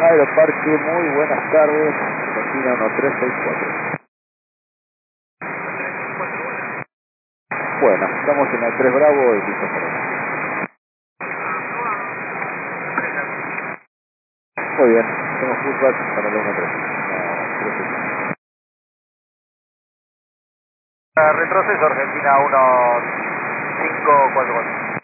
Aeroparque, muy buenas tardes. Argentina 1364. Bueno, estamos en el 3 Bravo y listo para eso. Muy bien, tengo feedback para el 1-3. Retroceso Argentina 1544.